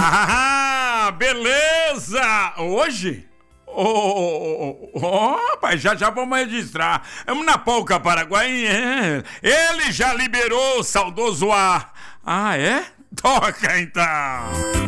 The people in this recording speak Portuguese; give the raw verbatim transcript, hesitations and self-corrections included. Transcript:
Ah, beleza! Hoje? Ô, oh, oh, rapaz, já já vamos registrar. Vamos na Polca Paraguai. Ele já liberou o saudoso ar. Ah, é? Toca então!